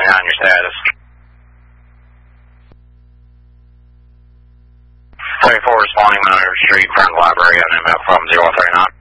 your status. 34 responding Monroe Street, front library, and about from 039.